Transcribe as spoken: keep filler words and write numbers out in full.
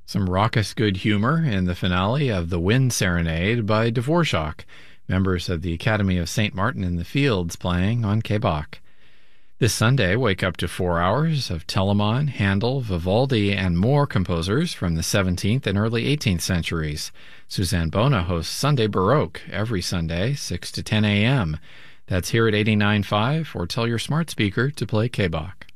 Some raucous good humor in the finale of The Wind Serenade by Dvorak, members of the Academy of Saint Martin in the Fields playing on K B O C. This Sunday, wake up to four hours of Telemann, Handel, Vivaldi, and more composers from the seventeenth and early eighteenth centuries. Suzanne Bona hosts Sunday Baroque every Sunday, six to ten a.m. That's here at eighty-nine point five, or tell your smart speaker to play K B O C.